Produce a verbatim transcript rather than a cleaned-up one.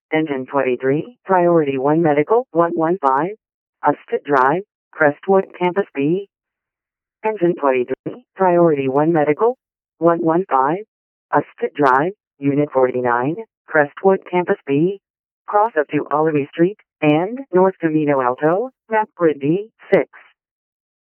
Engine twenty-three, Priority one Medical, one one five, Usted Drive, Crestwood, Campus B. Engine twenty-three, Priority one Medical, one one five, Usted Drive, Unit forty-nine, Crestwood, Campus B. Cross up to Olive Street, and North Camino Alto, Map Grid D, six.